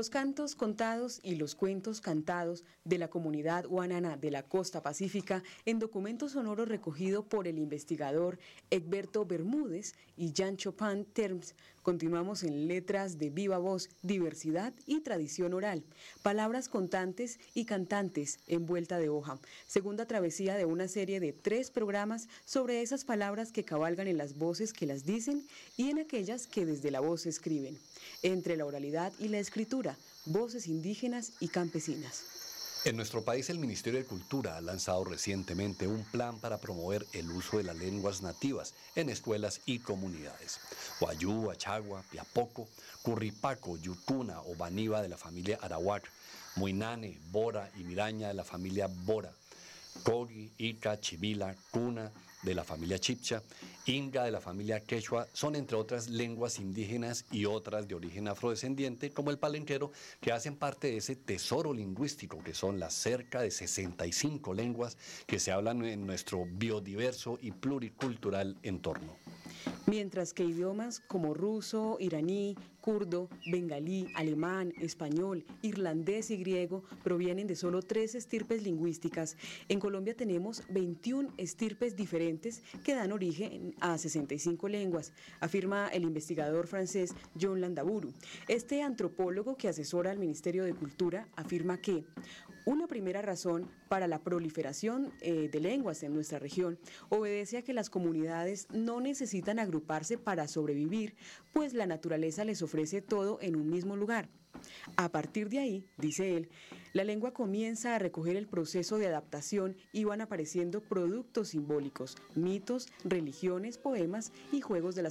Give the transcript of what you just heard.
Los cantos contados y los cuentos cantados de la comunidad guanana de la costa pacífica en documento sonoro recogido por el investigador Egberto Bermúdez y Jan Chopin Terms. Continuamos en letras de viva voz, diversidad y tradición oral. Palabras contantes y cantantes en vuelta de hoja. Segunda travesía de una serie de 3 programas sobre esas palabras que cabalgan en las voces que las dicen y en aquellas que desde la voz se escriben. Entre la oralidad y la escritura, voces indígenas y campesinas. En nuestro país, el Ministerio de Cultura ha lanzado recientemente un plan para promover el uso de las lenguas nativas en escuelas y comunidades. Wayú, Achagua, Piapoco, Curripaco, Yutuna o Baniva de la familia Arawak, Muinane, Bora y Miraña de la familia Bora, Cogi, Ica, Chimila, Cuna de la familia Chipcha, Inga de la familia Quechua, son entre otras lenguas indígenas y otras de origen afrodescendiente como el palenquero, que hacen parte de ese tesoro lingüístico que son las cerca de 65 lenguas que se hablan en nuestro biodiverso y pluricultural entorno. Mientras que idiomas como ruso, iraní, kurdo, bengalí, alemán, español, irlandés y griego provienen de solo 3 estirpes lingüísticas, en Colombia tenemos 21 estirpes diferentes que dan origen a 65 lenguas, afirma el investigador francés John Landaburu. Este antropólogo que asesora al Ministerio de Cultura afirma que una primera razón para la proliferación de lenguas en nuestra región obedece a que las comunidades no necesitan agruparse para sobrevivir, pues la naturaleza les ofrece todo en un mismo lugar. A partir de ahí, dice él, la lengua comienza a recoger el proceso de adaptación y van apareciendo productos simbólicos, mitos, religiones, poemas y juegos de las